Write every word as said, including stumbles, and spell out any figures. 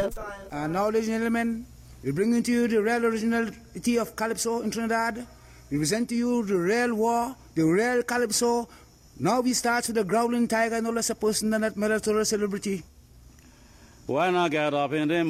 five. And now, ladies and gentlemen, we bring to you the real originality of Calypso in Trinidad. We present to you the real war, the real Calypso. Now we start with the growling tiger, no less a person than that military celebrity. Why not get up in them?